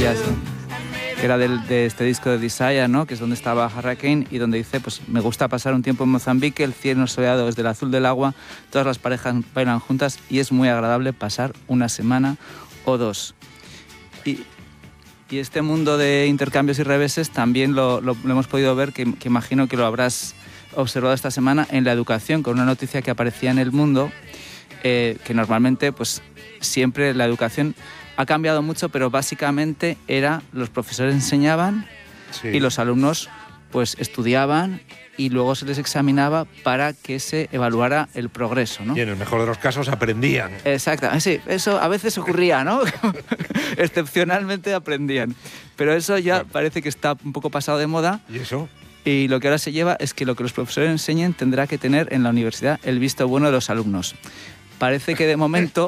Ya sé. Que era de este disco de Desire, ¿no? Que es donde estaba Hurricane y donde dice, pues me gusta pasar un tiempo en Mozambique, el cielo soleado es del azul del agua, todas las parejas bailan juntas y es muy agradable pasar una semana o dos. Y este mundo de intercambios y reveses también lo hemos podido ver, que imagino que lo habrás observado esta semana en la educación, con una noticia que aparecía en El Mundo, que normalmente pues siempre la educación ha cambiado mucho, pero básicamente los profesores enseñaban y los alumnos pues estudiaban y luego se les examinaba para que se evaluara el progreso, ¿no? Y en el mejor de los casos aprendían. Exacto, sí, eso a veces ocurría, ¿no? Excepcionalmente aprendían. Pero eso ya parece que está un poco pasado de moda. ¿Y eso? Y lo que ahora se lleva es que lo que los profesores enseñen tendrá que tener en la universidad el visto bueno de los alumnos. Parece que de momento...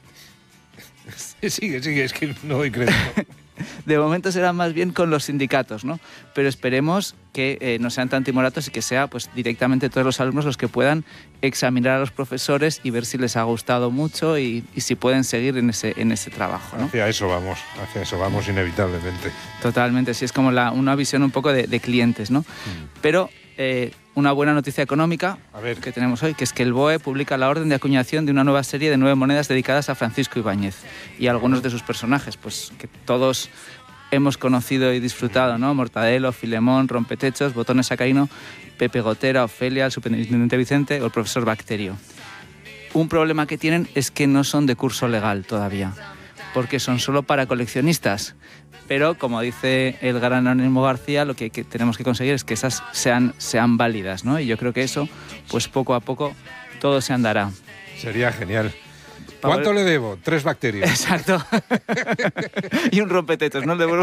Sigue, es que no doy crédito. De momento será más bien con los sindicatos, ¿no? Pero esperemos que no sean tan timoratos y que sea pues directamente todos los alumnos los que puedan examinar a los profesores y ver si les ha gustado mucho y si pueden seguir en ese trabajo, ¿no? Hacia eso vamos inevitablemente. Totalmente, sí, es como una visión un poco de clientes, ¿no? Pero una buena noticia económica que tenemos hoy, que es que el BOE publica la orden de acuñación de una nueva serie de 9 monedas dedicadas a Francisco Ibáñez y a algunos de sus personajes, pues que todos hemos conocido y disfrutado, ¿no? Mortadelo, Filemón, Rompetechos, Botones Sacarino, Pepe Gotera, Ofelia, el superintendente Vicente o el profesor Bacterio. Un problema que tienen es que no son de curso legal todavía, porque son solo para coleccionistas. Pero, como dice el gran Anónimo García, lo que tenemos que conseguir es que esas sean válidas, ¿no? Y yo creo que eso, pues poco a poco, todo se andará. Sería genial. ¿Cuánto le debo? 3 bacterias. Exacto. Y un rompetechos, ¿no? Bueno.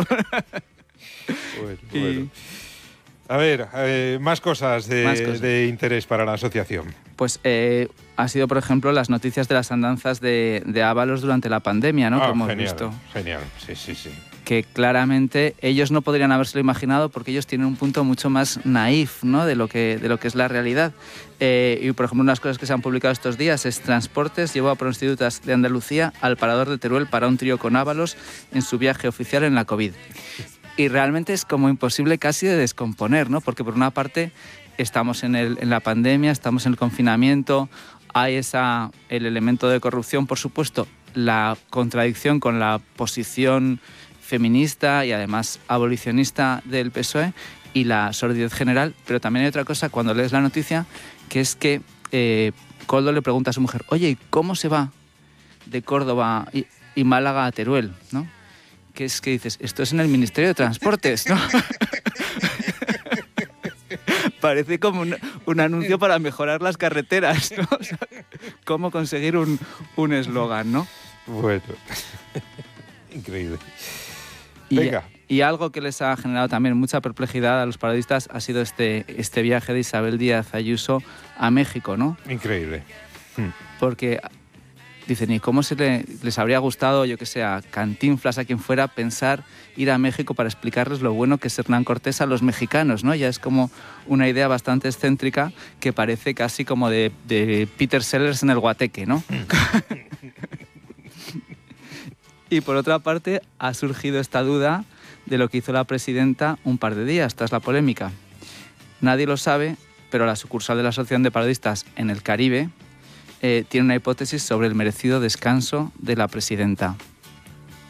A ver, más cosas de interés para la asociación. Pues ha sido, por ejemplo, las noticias de las andanzas de Ábalos durante la pandemia, ¿no? Que hemos visto. Genial, sí. Que claramente ellos no podrían habérselo imaginado porque ellos tienen un punto mucho más naif, ¿no? de lo que es la realidad. Y, por ejemplo, unas cosas que se han publicado estos días es Transportes llevó a prostitutas de Andalucía al parador de Teruel para un trío con Ábalos en su viaje oficial en la COVID. Y realmente es como imposible casi de descomponer, ¿no? Porque por una parte estamos en la pandemia, estamos en el confinamiento, hay el elemento de corrupción, por supuesto, la contradicción con la posición feminista y además abolicionista del PSOE y la sordidez general, pero también hay otra cosa cuando lees la noticia, que es que Koldo le pregunta a su mujer, oye, ¿y cómo se va de Córdoba y Málaga a Teruel? ¿No? Que es que dices, esto es en el Ministerio de Transportes, ¿no? Parece como un anuncio para mejorar las carreteras, ¿no? O sea, cómo conseguir un eslogan, ¿no? Bueno, increíble. Venga. Y algo que les ha generado también mucha perplejidad a los periodistas ha sido este viaje de Isabel Díaz Ayuso a México, ¿no? Increíble. Porque dicen, ¿y cómo les habría gustado, yo que sé, a Cantinflas, a quien fuera, pensar ir a México para explicarles lo bueno que es Hernán Cortés a los mexicanos, ¿no? Ya es como una idea bastante excéntrica que parece casi como de Peter Sellers en el Guateque, ¿no? Y por otra parte, ha surgido esta duda de lo que hizo la presidenta un par de días tras la polémica. Nadie lo sabe, pero la sucursal de la Asociación de Periodistas en el Caribe tiene una hipótesis sobre el merecido descanso de la presidenta.